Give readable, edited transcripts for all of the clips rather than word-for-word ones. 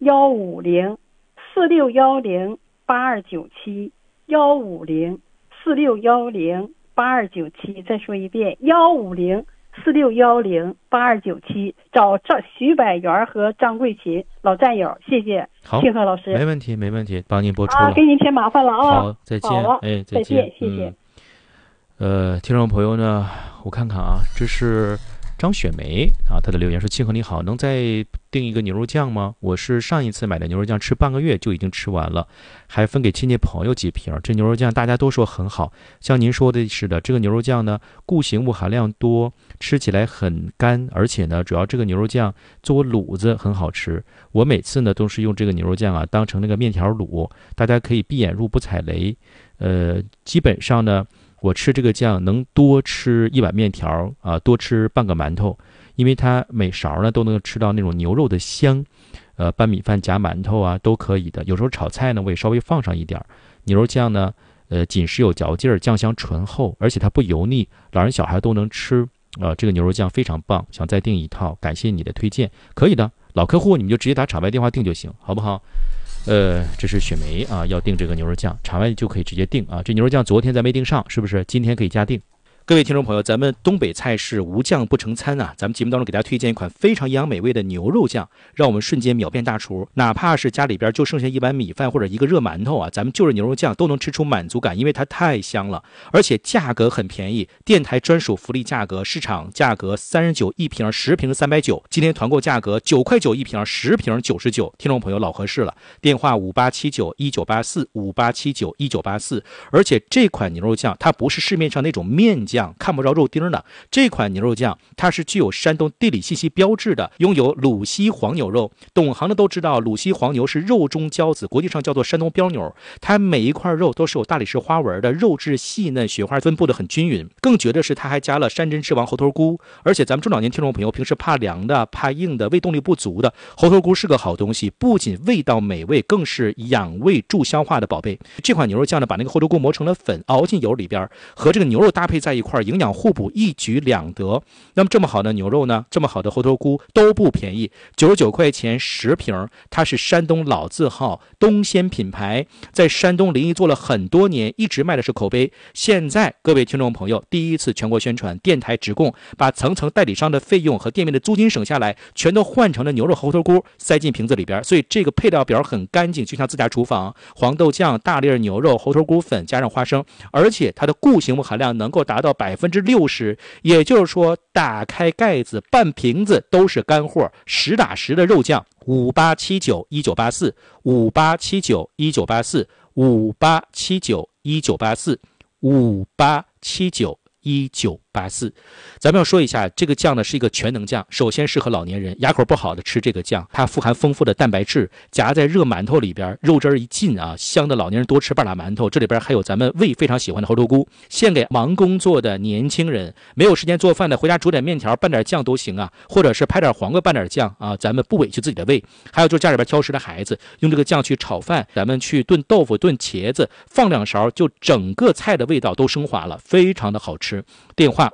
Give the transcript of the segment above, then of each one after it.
15046108297，15046108297，再说一遍15046108297，找徐百元和张桂琴老战友，谢谢庆贺老师。 没问题，帮您播出了。 给您添麻烦了啊。 好，再见。 再见，谢谢。 听众朋友呢，我看看啊，这是张雪梅啊，她的留言说：庆贺你好，能再订一个牛肉酱吗？我是上一次买的牛肉酱，吃半个月就已经吃完了，还分给亲戚朋友几瓶。这牛肉酱大家都说很好，像您说的是的，这个牛肉酱呢，固形物含量多，吃起来很干，而且呢，主要这个牛肉酱做卤子很好吃。我每次呢都是用这个牛肉酱啊当成那个面条卤，大家可以闭眼入不踩雷。基本上呢，我吃这个酱能多吃一碗面条啊，多吃半个馒头，因为它每勺呢都能吃到那种牛肉的香。拌米饭夹馒头啊都可以的。有时候炒菜呢，我也稍微放上一点牛肉酱呢，紧实有嚼劲儿，酱香醇厚，而且它不油腻，老人小孩都能吃。这个牛肉酱非常棒，想再订一套，感谢你的推荐。可以的，老客户你们就直接打场外电话订就行，好不好？这是雪梅啊，要订这个牛肉酱，场外就可以直接订啊。这牛肉酱昨天咱没订上，是不是？今天可以加订。各位听众朋友，咱们东北菜是无酱不成餐啊！咱们节目当中给大家推荐一款非常营养美味的牛肉酱，让我们瞬间秒变大厨。哪怕是家里边就剩下一碗米饭或者一个热馒头啊，咱们就着牛肉酱都能吃出满足感，因为它太香了，而且价格很便宜，电台专属福利价格，市场价格39一瓶，10瓶390，今天团购价格9块9一瓶，10瓶99，听众朋友老合适了。电话58791984，58791984。而且这款牛肉酱它不是市面上那种面酱看不着肉丁的，这款牛肉酱它是具有山东地理信息标志的，拥有鲁西黄牛肉。懂行的都知道，鲁西黄牛是肉中骄子，国际上叫做山东标牛。它每一块肉都是有大理石花纹的，肉质细嫩，雪花分布的很均匀。更绝的是，它还加了山珍之王猴头菇。而且咱们中老年听众朋友平时怕凉的、怕硬的、胃动力不足的，猴头菇是个好东西，不仅味道美味，更是养胃助消化的宝贝。这款牛肉酱呢，把那个猴头菇磨成了粉，熬进油里边，和这个牛肉搭配在一块，营养互补，一举两得。那么这么好的牛肉呢，这么好的猴头菇都不便宜，99块钱10瓶。它是山东老字号东鲜品牌，在山东临沂做了很多年，一直卖的是口碑。现在各位听众朋友第一次全国宣传，电台直供，把层层代理商的费用和店面的租金省下来，全都换成了牛肉猴头菇塞进瓶子里边。所以这个配料表很干净，就像自家厨房，黄豆酱、大粒牛肉、猴头菇粉加上花生，而且它的固形物含量能够达到60%，也就是说打开盖子半瓶子都是干货，实打实的肉酱。58791984，58791984，58791984，58791984。咱们要说一下，这个酱呢是一个全能酱，首先适合老年人，牙口不好的吃这个酱，它富含丰富的蛋白质，夹在热馒头里边，肉汁一进啊，香的老年人多吃半拉馒头。这里边还有咱们胃非常喜欢的猴头菇，献给忙工作的年轻人，没有时间做饭的，回家煮点面条拌点酱都行啊，或者是拍点黄瓜拌点酱啊，咱们不委屈自己的胃。还有就是家里边挑食的孩子，用这个酱去炒饭，咱们去炖豆腐、炖茄子，放2勺，就整个菜的味道都升华了，非常的好吃。电话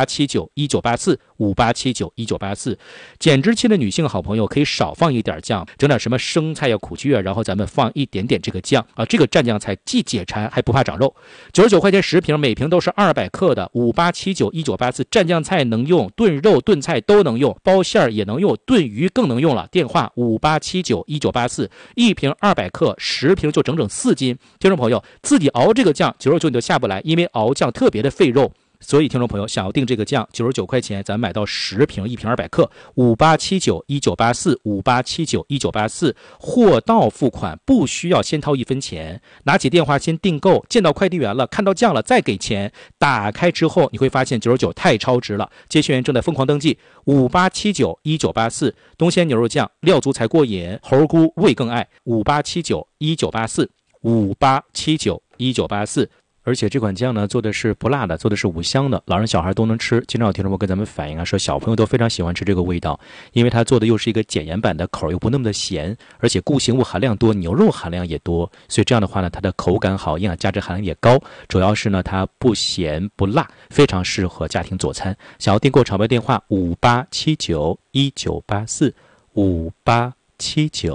58791984，58791984。减脂期的女性好朋友可以少放一点酱，整点什么生菜呀、苦苣啊，然后咱们放一点点这个酱啊，这个蘸酱菜既解馋还不怕长肉。99块钱10瓶，每瓶都是200克的。58791984，蘸酱菜能用，炖肉炖菜都能用，包馅也能用，炖鱼更能用了。电话58791984，一瓶200克，10瓶就整整4斤。听众朋友自己熬这个酱99你就下不来，因为熬酱特别的费肉。所以听众朋友想要订这个酱99块钱，咱买到10瓶，一瓶200克。58791984，58791984，货到付款，不需要先掏1分钱，拿起电话先订购，见到快递员了，看到酱了再给钱。打开之后你会发现99太超值了，接线员正在疯狂登记。58791984，东鲜牛肉酱，料足才过瘾，猴菇味更爱。58791984，58791984。而且这款酱呢做的是不辣的，做的是无香的，老人小孩都能吃。经常有听众朋友跟咱们反映啊，说小朋友都非常喜欢吃这个味道，因为它做的又是一个减盐版的，口又不那么的咸，而且固形物含量多，牛肉含量也多，所以这样的话呢，它的口感好，营养价值含量也高。主要是呢它不咸不辣，非常适合家庭佐餐。想要订购场外电话58791984，58791984。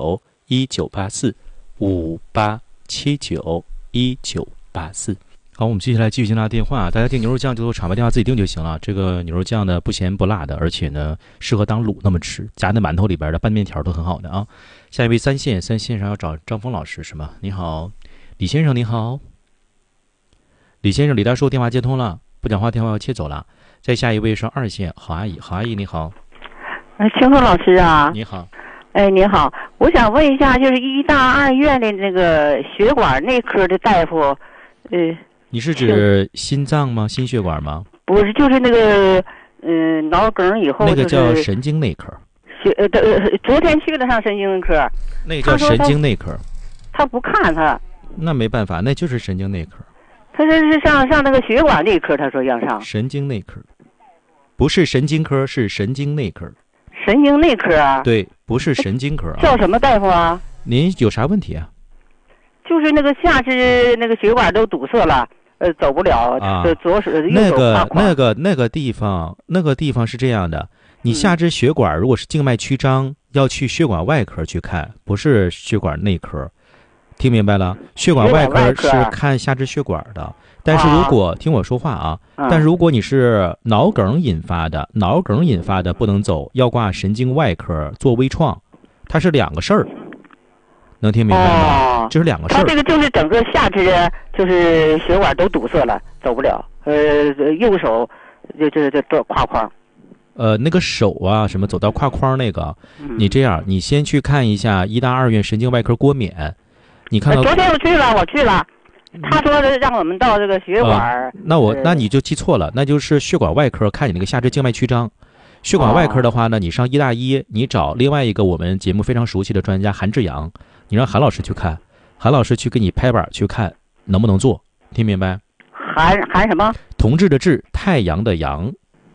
58791984。好，我们接下来继续接拿电话。大家订牛肉酱就厂牌电话自己订就行了。这个牛肉酱呢不咸不辣的，而且呢适合当卤那么吃，夹在馒头里边的拌面条都很好的啊。下一位三线上要找张峰老师是吗？你好，李先生你好。李先生，李大叔电话接通了，不讲话电话要切走了。再下一位是二线郝阿姨，郝阿姨你好。 清风老师啊， 你好。 你好，我想问一下，就是医大二院的那个血管内科的大夫， 你是指心脏吗？心血管吗？ 不是，就是那个脑梗以后、就是、 那个叫神经内科。 昨天去了上神经科， 那个叫神经内科。 他不看他， 那没办法，那就是神经内科。 他说是上那个血管内科，他说要上神经内科，不是神经科，是神经内科。 神经内科啊？ 对，不是神经科啊。 叫什么大夫啊？ 您有啥问题啊？ 就是那个下肢那个血管都堵塞了，走不了，左手右手那个地方是这样的，你下肢血管如果是静脉曲张，要去血管外科去看，不是血管内科。听明白了？血管外科是看下肢血管的，但是如果听我说话啊，但如果你是脑梗引发的不能走，要挂神经外科做微创，它是两个事儿，能听明白吗？这是两个事儿。 他这个就是整个下肢就是血管都堵塞了，走不了。右手就胯框。 那个手啊，什么走到胯框那个，你这样，你先去看一下医大二院神经外科郭冕。你看到昨天我去了，他说让我们到这个血管。 那你就记错了，那就是血管外科看你那个下肢静脉曲张。血管外科的话呢，你上医大一，你找另外一个我们节目非常熟悉的专家韩志阳，你让韩老师去看，韩老师去给你拍板去看能不能做，听明白？ 韩什么？ 同志的志，太阳的阳。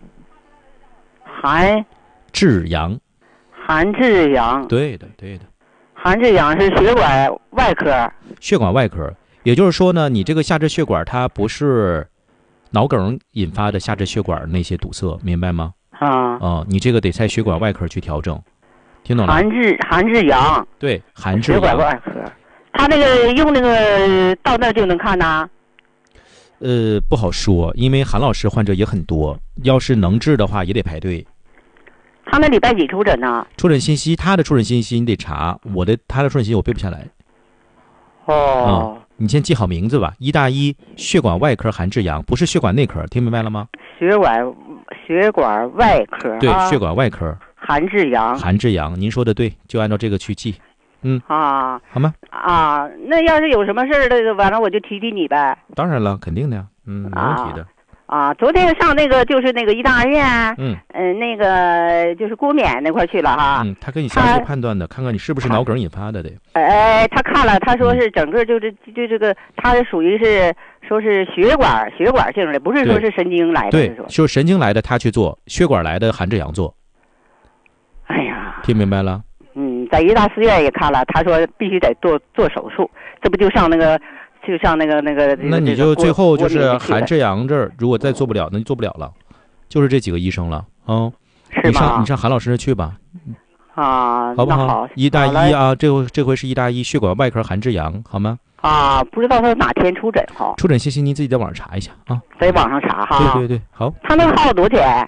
韩志阳。 韩志阳。 对的。 韩志阳是血管外科。 血管外科，也就是说呢，你这个下肢血管它不是脑梗引发的下肢血管那些堵塞，明白吗？你这个得在血管外科去调整，听懂了？ 韩志阳。对， 韩志阳。 血管外科，他那个用那个到那就能看呐？ 不好说，因为韩老师患者也很多，要是能治的话也得排队。 他那礼拜几出诊呢？ 出诊信息，他的出诊信息你得查，他的出诊信息我背不下来。你先记好名字吧。医大一血管外科韩志阳，不是血管内科，听明白了吗？血管外科。 对，血管外科。 韩志阳， 您说的对，就按照这个去记。好吗？ 那要是有什么事儿的，完了我就提你呗。 当然了，肯定的呀，没问题的。 昨天上那个就是那个医大二院，那个就是郭冕那块去了哈。 他给你详细判断的，看看你是不是脑梗引发的得。 他看了，他说是整个就这个，他属于是说是血管性的，不是说是神经来的。 对，就是神经来的他去做，血管来的韩志阳做。 哎呀， 听明白了？ 在医大四院也看了，他说必须得做手术，这不就上那个。那你就最后就是韩志阳这儿，如果再做不了，那就做不了了，就是这几个医生了是吗？ 你上韩老师那去吧。好不好？医大一啊，这回是医大一血管外科韩志阳，好吗？ 不知道他哪天出诊哈？ 出诊信息您自己在网上查一下啊。 在网上查哈。 对，好。 他那个号多少钱？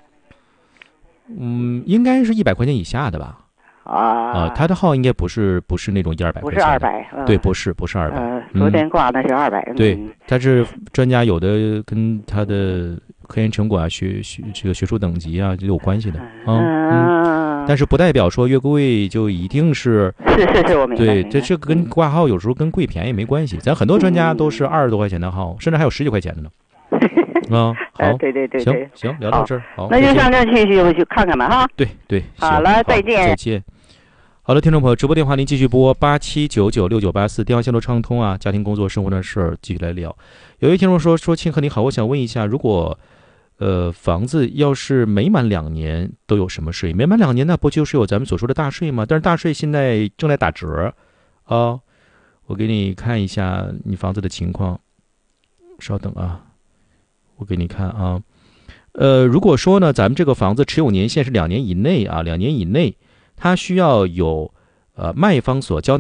应该是100块钱以下的吧。他的号应该不是那种100-200块钱， 不是200， 对，不是200。 昨天挂那是200。 对，但是专家有的跟他的科研成果啊、这个学术等级啊就有关系的但是不代表说越贵就一定是我明白。 对，这个跟挂号有时候跟贵便宜没关系，咱很多专家都是20多块钱的号，甚至还有10几块钱的呢。好， 对， 行，聊到这儿，好， 那就上这去看看吧哈。 对， 好了，再见。 好的，听众朋友，直播电话您继续拨87996984，电话线路畅通啊，家庭工作生活的事儿继续来聊。有一位听众说庆贺你好，我想问一下，如果房子要是每满2年都有什么税？每满2年那不就是有咱们所说的大税吗？但是大税现在正在打折我给你看一下你房子的情况，稍等啊，我给你看啊。如果说呢，咱们这个房子持有年限是2年以内啊，2年以内，它需要有卖方所交纳